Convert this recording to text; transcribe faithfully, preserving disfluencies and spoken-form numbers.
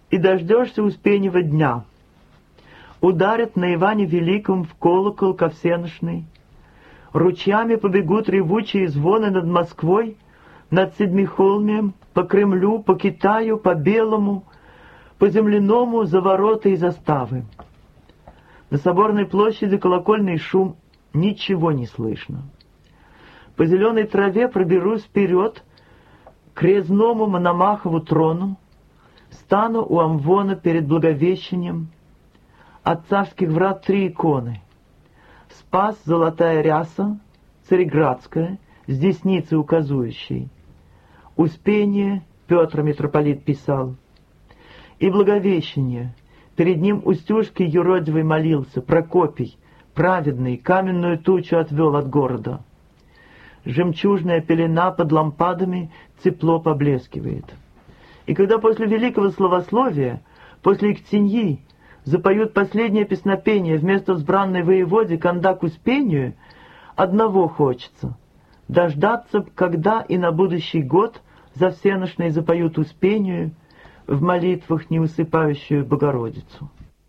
и дождешься Успеньего дня. Ударят на Иване Великом в колокол ко всеношный, ручьями побегут ревучие звоны над Москвой, над Седмихолмием, по Кремлю, по Китаю, по Белому, по Земляному, за ворота и заставы. На Соборной площади колокольный шум, ничего не слышно. По зеленой траве проберусь вперед к резному Мономахову трону, стану у амвона перед Благовещением. От царских врат три иконы. Спас, золотая ряса, Цареградская, с десницы указующей. Успение, Петр митрополит писал. И Благовещение, перед ним Устюжки юродивый молился, Прокопий, праведный, каменную тучу отвел от города. Жемчужная пелена под лампадами тепло поблескивает. И когда после великого словословия, после Икциньи, запоют последнее песнопение вместо взбранной воеводе кондак Успению, одного хочется — дождаться, когда и на будущий год за всеношной запоют Успению в молитвах неусыпающую Богородицу.